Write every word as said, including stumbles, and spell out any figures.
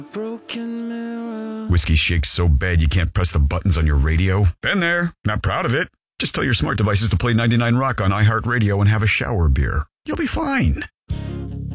Broken mirror. Whiskey shakes so bad you can't press the buttons on your radio? Been there. Not proud of it. Just tell your smart devices to play ninety-nine Rock on iHeartRadio and have a shower beer. You'll be fine.